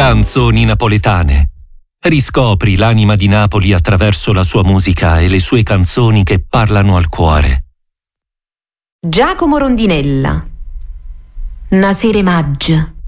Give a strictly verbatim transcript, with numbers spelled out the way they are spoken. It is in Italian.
Canzoni napoletane. Riscopri l'anima di Napoli attraverso la sua musica e le sue canzoni che parlano al cuore. Giacomo Rondinella. Nasere Maggia.